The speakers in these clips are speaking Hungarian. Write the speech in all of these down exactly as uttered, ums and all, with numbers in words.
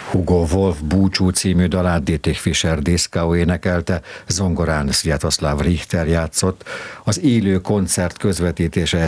Hugo Wolf Búcsú című dalát Dietrich Fischer-Dieskau énekelte, zongorán Sviatoslav Richter játszott. Az élő koncert közvetítése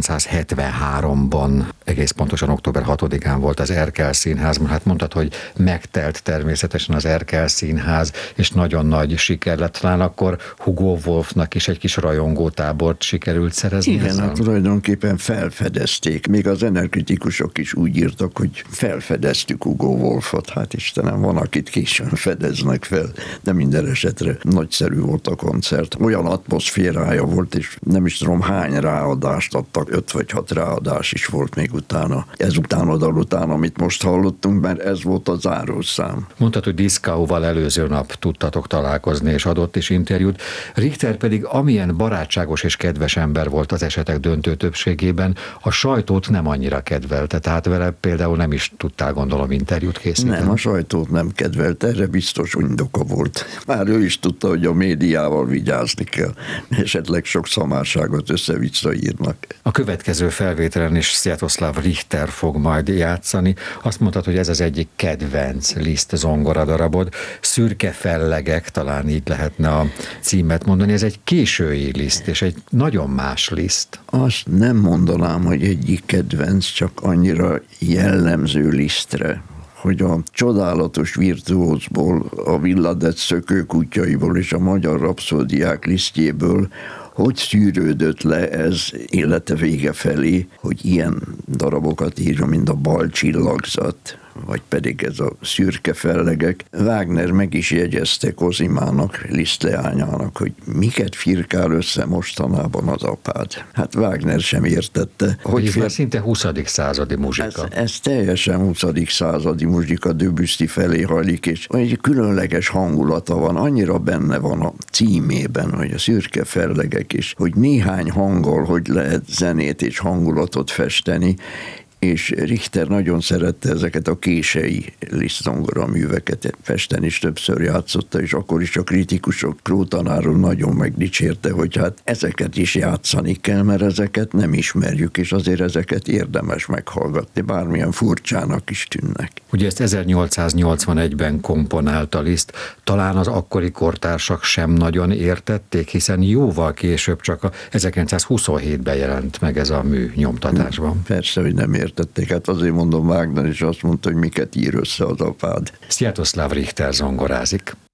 ezerkilencszázhetvenháromban, egész pontosan október hatodikán volt az Erkel Színházban. Hát mondtad, hogy megtelt természetesen az Erkel Színház, és nagyon nagy siker lett. Talán akkor Hugo Wolfnak is egy kis rajongótábort sikerült szerezni. Igen, ezzel? Hát tulajdonképpen felfedezték. Még az zenekritikusok is úgy írtak, hogy felfedeztük Hugo Wolfot. Hát Istenem, van, akit későn fedeznek fel, de minden esetre nagyszerű volt a koncert. Olyan atmoszférája volt, és nem is tudom hány ráadást adtak, öt vagy hat ráadás is volt még utána. Ezután a dal után, amit most hallottunk, mert ez volt a zárószám. Mondtad, hogy Dieskauval előző nap tudtatok találkozni, és adott is interjút. Richter pedig amilyen barátságos és kedves ember volt az esetek döntő többségében, a sajtót nem annyira kedvelte, tehát vele például nem is tudtál, gondolom, interjút készíteni. Nem, a sajtót nem kedvelt, erre biztos indoka volt. Már ő is tudta, hogy a médiával vigyázni kell, esetleg sok szamárságot össze-vissza írnak. A következő felvételen is Sviatoslav Richter fog majd játszani. Azt mondtad, hogy ez az egyik kedvenc Liszt zongoradarabod. Szürke fellegek, talán így lehetne a címet mondani. Ez egy késői Liszt, és egy nagyon más Liszt. Azt nem mondanám, hogy egyik kedvenc, csak annyira jellemző Lisztre, hogy a csodálatos virtuózból, a Villadec szökőkutyaiból és a magyar rapszódiák Lisztjéből hogy szűrődött le ez élete vége felé, hogy ilyen darabokat írja, mint a Bal csillagzat, vagy pedig ez a Szürke fellegek. Wagner meg is jegyezte Kozimának, Liszt leányának, hogy miket firkál össze mostanában az apád. Hát Wagner sem értette. Hogy ez fél... szinte huszadik századi muzsika. Ez, ez teljesen huszadik századi muzsika, Debussy felé hajlik, és egy különleges hangulata van, annyira benne van a címében, hogy a Szürke fellegek is, hogy néhány hanggal hogy lehet zenét és hangulatot festeni, és Richter nagyon szerette ezeket a kései Liszt zongora műveket festeni, is többször játszotta, és akkor is a kritikusok Krótanáról nagyon megdicsérte, hogy hát ezeket is játszani kell, mert ezeket nem ismerjük, és azért ezeket érdemes meghallgatni, bármilyen furcsának is tűnnek. Ugye ezt ezernyolcszáznyolcvanegyben komponálta Liszt, talán az akkori kortársak sem nagyon értették, hiszen jóval később, csak a ezerkilencszázhuszonhétben jelent meg ez a mű nyomtatásban. Persze, hogy nem értették, hát azért mondom, Wagner is azt mondta, hogy miket ír össze az apád. Sviatoslav Richter zongorázik.